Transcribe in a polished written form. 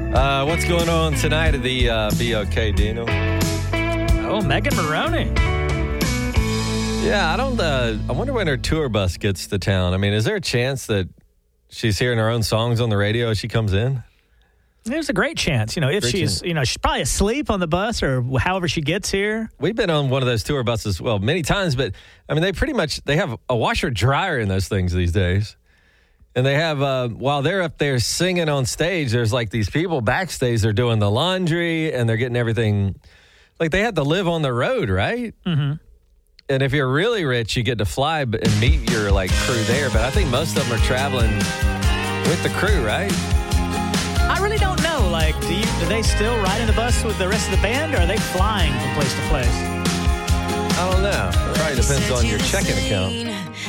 What's going on tonight at the BOK, Dino? Oh, Megan Maroney. Yeah, I wonder when her tour bus gets to town. I mean, is there a chance that she's hearing her own songs on the radio as she comes in? There's a great chance. If she's probably asleep on the bus or however she gets here. We've been on one of those tour buses, many times, but I mean, they have a washer dryer in those things these days. And they have, while they're up there singing on stage, there's like these people backstage, they're doing the laundry and they're getting everything. Like they had to live on the road, right? Mm-hmm. And if you're really rich, you get to fly and meet your crew there. But I think most of them are traveling with the crew, right? I really don't know. Do they still ride in the bus with the rest of the band, or are they flying from place to place? I don't know. It probably depends on your checking account.